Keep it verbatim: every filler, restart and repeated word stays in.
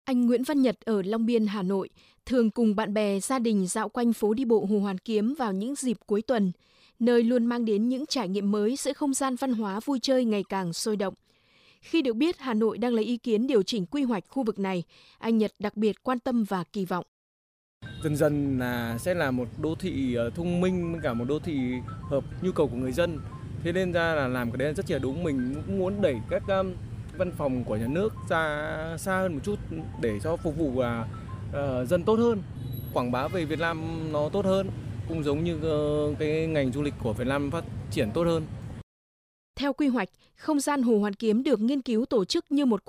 Anh Nguyễn Văn Nhật ở Long Biên, Hà Nội thường cùng bạn bè, gia đình dạo quanh phố đi bộ Hồ Hoàn Kiếm vào những dịp cuối tuần, nơi luôn mang đến những trải nghiệm mới giữa không gian văn hóa vui chơi ngày càng sôi động. Khi được biết Hà Nội đang lấy ý kiến điều chỉnh quy hoạch khu vực này, anh Nhật đặc biệt quan tâm và kỳ vọng. Dần dần là sẽ là một đô thị thông minh với cả một đô thị hợp nhu cầu của người dân. Thế nên ra là làm cái đấy là rất là đúng. Mình cũng muốn đẩy các um, văn phòng của nhà nước ra xa hơn một chút để cho phục vụ uh, uh, dân tốt hơn, quảng bá về Việt Nam nó tốt hơn, cũng giống như uh, cái ngành du lịch của Việt Nam phát triển tốt hơn. Theo quy hoạch, không gian Hồ Hoàn Kiếm được nghiên cứu tổ chức như một